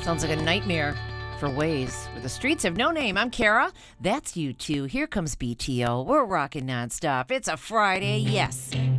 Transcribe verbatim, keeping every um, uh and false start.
Sounds like a nightmare for Waze, where the streets have no name. I'm Kara. That's you too. Here comes B T O. We're rocking nonstop. It's a Friday, yes.